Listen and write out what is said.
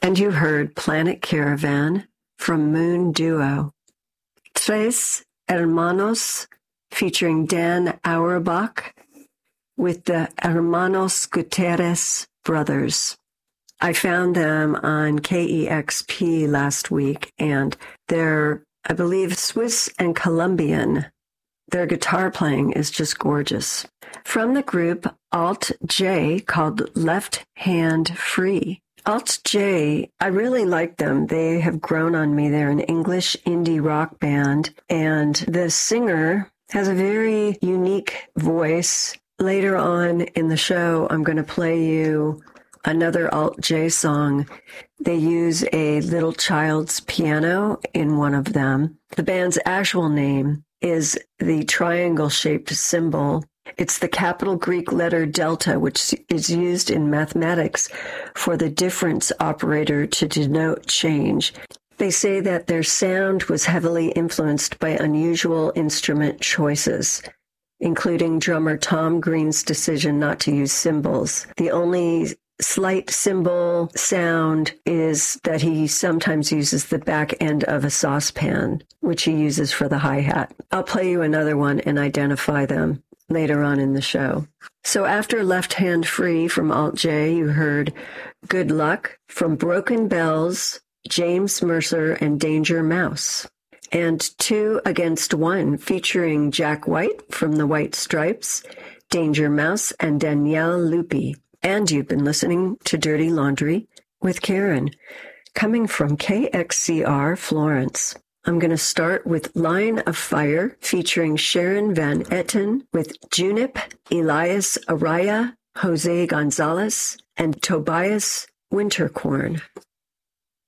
And you heard Planet Caravan from Moon Duo. Tres Hermanos featuring Dan Auerbach with the Hermanos Gutierrez brothers. I found them on KEXP last week, and they're, I believe, Swiss and Colombian. Their guitar playing is just gorgeous. From the group Alt J called Left Hand Free. Alt J, I really like them. They have grown on me. They're an English indie rock band, and the singer has a very unique voice. Later on in the show, I'm going to play you another Alt J song. They use a little child's piano in one of them. The band's actual name is the triangle-shaped symbol. It's the capital Greek letter delta, which is used in mathematics for the difference operator to denote change. They say that their sound was heavily influenced by unusual instrument choices, including drummer Tom Green's decision not to use cymbals. The only slight cymbal sound is that he sometimes uses the back end of a saucepan, which he uses for the hi-hat. I'll play you another one and identify them later on in the show. So after Left Hand Free from Alt J, you heard Good Luck from Broken Bells, James Mercer, and Danger Mouse. And Two Against One featuring Jack White from the White Stripes, Danger Mouse, and Danielle Lupi. And you've been listening to Dirty Laundry with Karen, coming from KXCR Florence. I'm going to start with Line of Fire featuring Sharon Van Etten with Junip, Elias Araya, Jose Gonzalez, and Tobias Winterkorn.